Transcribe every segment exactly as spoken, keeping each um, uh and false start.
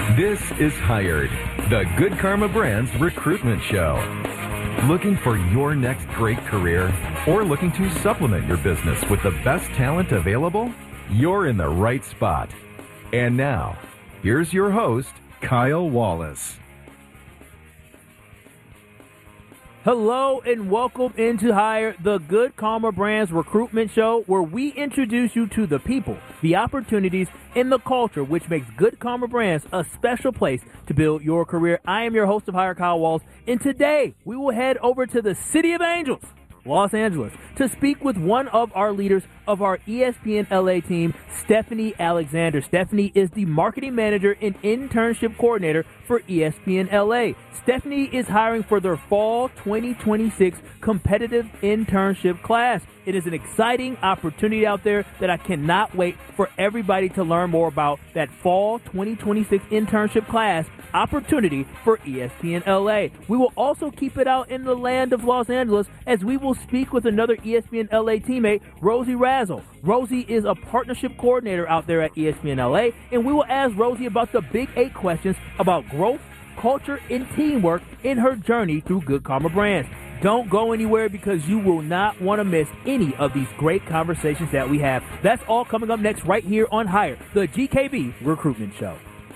This is Hired, the Good Karma Brands recruitment show. Looking for your next great career or looking to supplement your business with the best talent available? You're in the right spot. And now, here's your host, Kyle Wallace. Hello and welcome into Hire, the Good Karma Brands recruitment show, where we introduce you to the people, the opportunities, and the culture which makes Good Karma Brands a special place to build your career. I am your host of Hire, Kyle Wallace, and today we will head over to the City of Angels, Los Angeles, to speak with one of our leaders of our E S P N L A team, Stephanie Alexander. Stephanie is the marketing manager and internship coordinator for E S P N L A. Stephanie is hiring for their fall twenty twenty-six competitive internship class. It is an exciting opportunity out there that I cannot wait for everybody to learn more about, that fall twenty twenty-six internship class opportunity for E S P N L A. We will also keep it out in the land of Los Angeles as we will speak with another E S P N L A teammate, Rosie Razzle. Rosie is a partnership coordinator out there at E S P N L A, and we will ask Rosie about the big eight questions about growth, culture, and teamwork in her journey through Good Karma Brands. Don't go anywhere because you will not want to miss any of these great conversations that we have. That's all coming up next right here on Hire, the G K B Recruitment Show.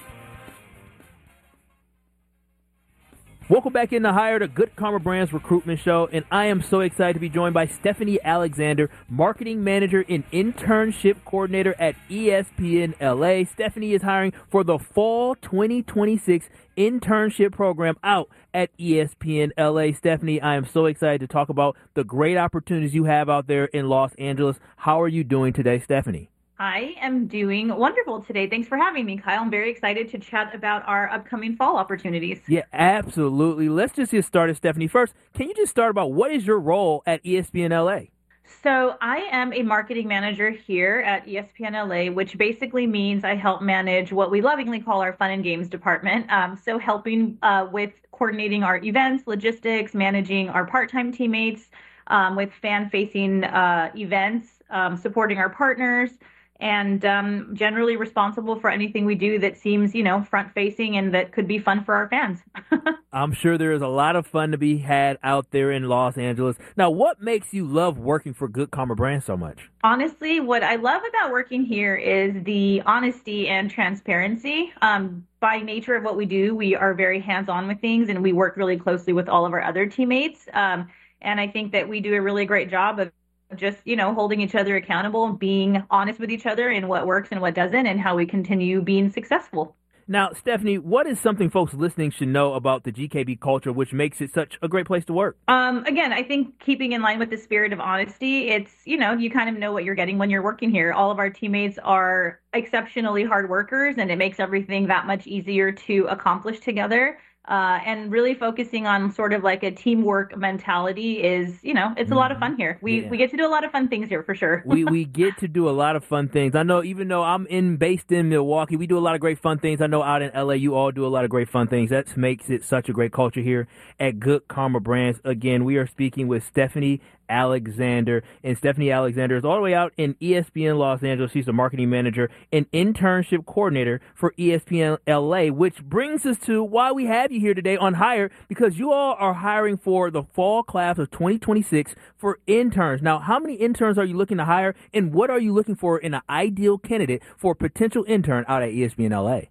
Welcome back into Hire, the Good Karma Brands recruitment show, and I am so excited to be joined by Stephanie Alexander, marketing manager and internship coordinator at E S P N L A. Stephanie is hiring for the fall twenty twenty-six internship program out at E S P N L A. Stephanie, I am so excited to talk about the great opportunities you have out there in Los Angeles. How are you doing today, Stephanie? I am doing wonderful today. Thanks for having me, Kyle. I'm very excited to chat about our upcoming fall opportunities. Yeah, absolutely. Let's just get started, Stephanie. First, can you just start about what is your role at E S P N L A? So I am a marketing manager here at E S P N L A, which basically means I help manage what we lovingly call our fun and games department. Um, so helping uh, with coordinating our events, logistics, managing our part-time teammates um, with fan-facing uh, events, um, supporting our partners, and um, generally responsible for anything we do that seems, you know, front-facing and that could be fun for our fans. I'm sure there is a lot of fun to be had out there in Los Angeles. Now, what makes you love working for Good Karma Brands so much? Honestly, what I love about working here is the honesty and transparency. Um, by nature of what we do, we are very hands-on with things, and we work really closely with all of our other teammates. Um, and I think that we do a really great job of just, you know, holding each other accountable, being honest with each other in what works and what doesn't, and how we continue being successful. Now, Stephanie, what is something folks listening should know about the G K B culture, which makes it such a great place to work? Um, again, I think keeping in line with the spirit of honesty, it's, you know, you kind of know what you're getting when you're working here. All of our teammates are exceptionally hard workers, and it makes everything that much easier to accomplish together. Uh, and really focusing on sort of like a teamwork mentality is, you know, it's a lot of fun here. We Yeah. we get to do a lot of fun things here for sure. we we get to do a lot of fun things. I know even though I'm in based in Milwaukee, we do a lot of great fun things. I know out in L A, you all do a lot of great fun things. That makes it such a great culture here at Good Karma Brands. Again, we are speaking with Stephanie Alexander, and Stephanie Alexander is all the way out in E S P N Los Angeles. She's the marketing manager and internship coordinator for E S P N L A, which brings us to why we have you here today on Hire, because you all are hiring for the fall class of twenty twenty-six for interns. Now, how many interns are you looking to hire, and what are you looking for in an ideal candidate for a potential intern out at E S P N L A?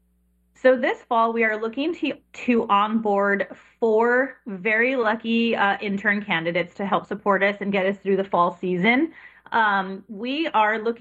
So this fall, we are looking to, to onboard four very lucky uh, intern candidates to help support us and get us through the fall season. Um, we are looking